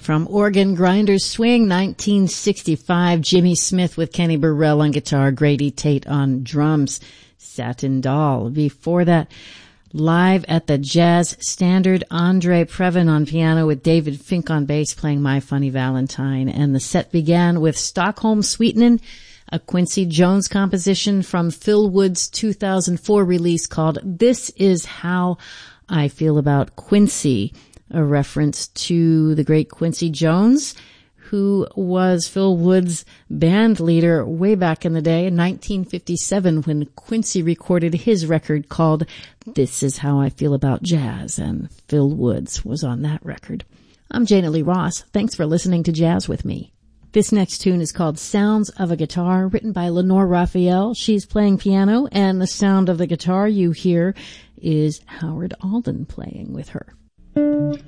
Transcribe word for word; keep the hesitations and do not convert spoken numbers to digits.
From Organ Grinders Swing, nineteen sixty-five, Jimmy Smith with Kenny Burrell on guitar, Grady Tate on drums, Satin Doll. Before that, live at the Jazz Standard, Andre Previn on piano with David Fink on bass playing My Funny Valentine. And the set began with Stockholm Sweetenin', a Quincy Jones composition from Phil Wood's two thousand four release called This Is How I Feel About Quincy, a reference to the great Quincy Jones, who was Phil Wood's band leader way back in the day in nineteen fifty-seven when Quincy recorded his record called This Is How I Feel About Jazz, and Phil Woods was on that record. I'm Jana Lee Ross. Thanks for listening to Jazz with me. This next tune is called Sounds of a Guitar, written by Lenore Raphael. She's playing piano, and the sound of the guitar you hear is Howard Alden playing with her.